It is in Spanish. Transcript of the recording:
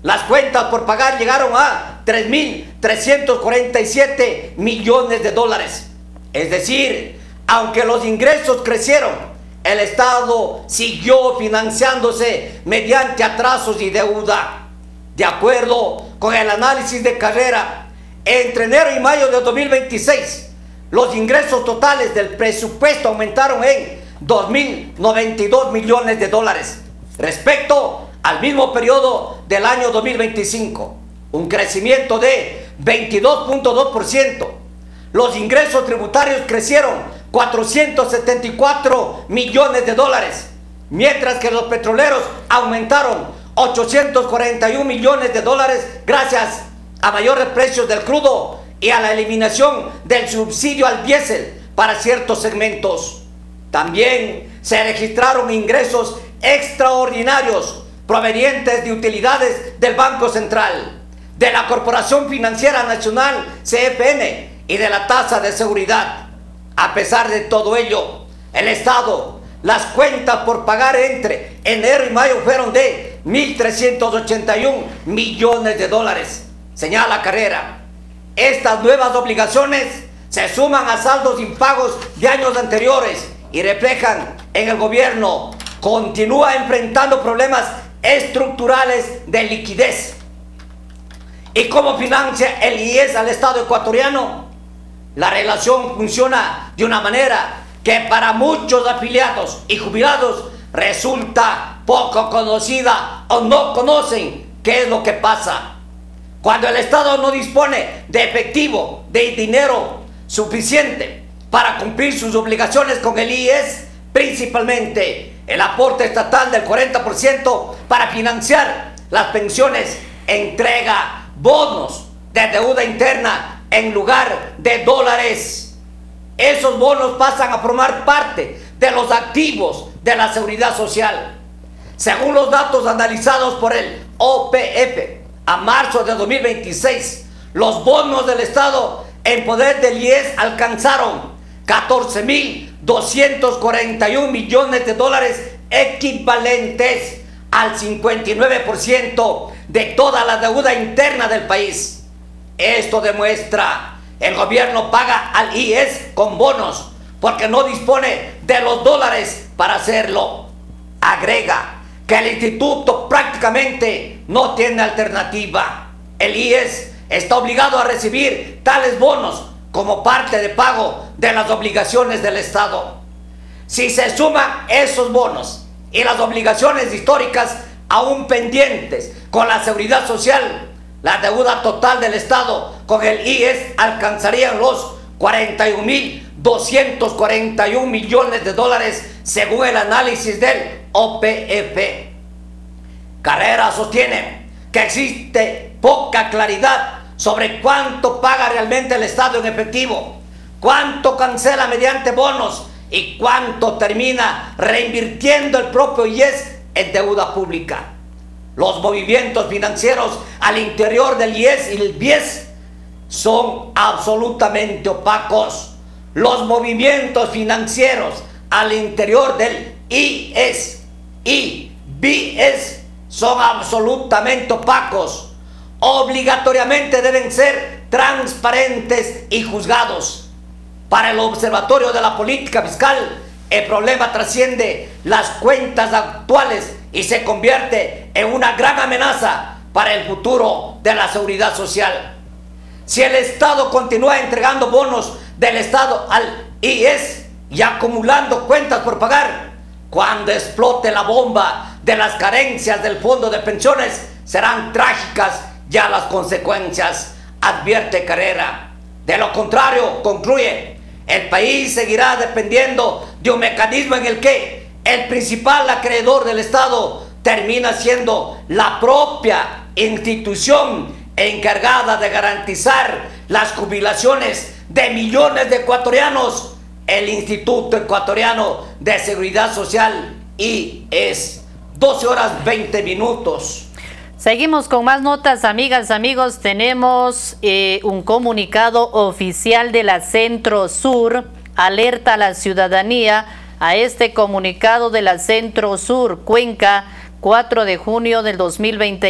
Las cuentas por pagar llegaron a 3.347 millones de dólares. Es decir, aunque los ingresos crecieron, el Estado siguió financiándose mediante atrasos y deuda. De acuerdo con el análisis de Carrera, entre enero y mayo de 2026, los ingresos totales del presupuesto aumentaron en 2.092 millones de dólares respecto al mismo periodo del año 2025, un crecimiento de 22.2%. Los ingresos tributarios crecieron 474 millones de dólares, mientras que los petroleros aumentaron 841 millones de dólares gracias a mayores precios del crudo y a la eliminación del subsidio al diésel para ciertos segmentos. También se registraron ingresos extraordinarios provenientes de utilidades del Banco Central, de la Corporación Financiera Nacional, CFN, y de la tasa de seguridad. A pesar de todo ello, el Estado, las cuentas por pagar entre enero y mayo fueron de 1.381 millones de dólares. Señala Carrera, estas nuevas obligaciones se suman a saldos impagos de años anteriores y reflejan en el gobierno continúa enfrentando problemas estructurales de liquidez. ¿Y cómo financia el IES al Estado ecuatoriano? La relación funciona de una manera que para muchos afiliados y jubilados resulta poco conocida o no conocen qué es lo que pasa. Cuando el Estado no dispone de efectivo, de dinero suficiente para cumplir sus obligaciones con el IES, principalmente el aporte estatal del 40% para financiar las pensiones, entrega bonos de deuda interna en lugar de dólares. Esos bonos pasan a formar parte de los activos de la seguridad social. Según los datos analizados por el OPF, a marzo de 2026, los bonos del Estado en poder del IES alcanzaron 14.241 millones de dólares, equivalentes al 59% de toda la deuda interna del país. Esto demuestra el gobierno paga al IES con bonos porque no dispone de los dólares para hacerlo. Agrega que el instituto prácticamente no tiene alternativa. El IES está obligado a recibir tales bonos como parte de pago de las obligaciones del Estado. Si se suman esos bonos y las obligaciones históricas aún pendientes con la seguridad social, la deuda total del Estado con el IES alcanzaría los 41.241 millones de dólares según el análisis del OPF. Carrera sostiene que existe poca claridad sobre cuánto paga realmente el Estado en efectivo, cuánto cancela mediante bonos y cuánto termina reinvirtiendo el propio IES en deuda pública. Los movimientos financieros al interior del IES y el BIES son absolutamente opacos. Los movimientos financieros al interior del IES y BIES son absolutamente opacos. Obligatoriamente deben ser transparentes y juzgados. Para el Observatorio de la Política Fiscal, el problema trasciende las cuentas actuales y se convierte en una gran amenaza para el futuro de la seguridad social. Si el Estado continúa entregando bonos del Estado al IES y acumulando cuentas por pagar, cuando explote la bomba de las carencias del fondo de pensiones, serán trágicas ya las consecuencias, advierte Carrera. De lo contrario, concluye, el país seguirá dependiendo de un mecanismo en el que el principal acreedor del Estado termina siendo la propia institución encargada de garantizar las jubilaciones de millones de ecuatorianos, el Instituto Ecuatoriano de Seguridad Social, IES. 12:20. Seguimos con más notas, amigas, amigos. Tenemos un comunicado oficial de la Centro Sur. Alerta a la ciudadanía a este comunicado de la Centro Sur, Cuenca, 4 de junio del 2020.